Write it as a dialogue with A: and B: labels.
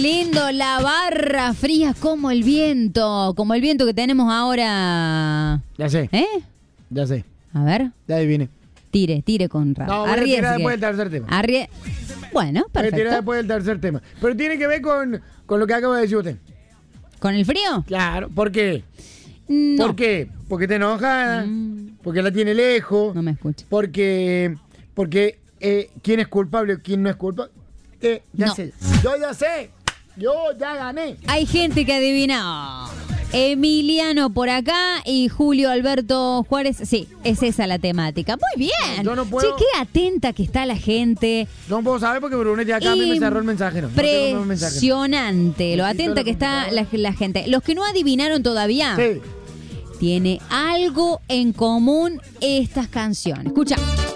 A: Lindo, la barra fría como el viento que tenemos ahora.
B: Ya sé. Ya sé.
A: A ver.
B: Ya adiviné.
A: Tire con rabo.
B: No, voy a tirar después del tercer tema.
A: Bueno, perfecto.
B: Voy a tirar después del tercer tema. Pero tiene que ver con lo que acabo de decir usted.
A: ¿Con el frío?
B: Claro. ¿Por qué?
A: No.
B: ¿Por qué? Porque está enojada. Porque la tiene lejos.
A: No me escucha.
B: Porque ¿quién es culpable o quién no es culpable? Ya sé. Yo ya sé. Yo ya gané.
A: Hay gente que adivina. Emiliano por acá y Julio Alberto Juárez. Sí, es esa la temática. Muy bien.
B: Yo no puedo.
A: Che, qué atenta que está la gente.
B: No puedo saber porque Brunetti acá me cerró el mensajero.
A: Impresionante lo atenta que está la gente. Los que no adivinaron todavía.
B: Sí.
A: Tiene algo en común estas canciones. Escucha.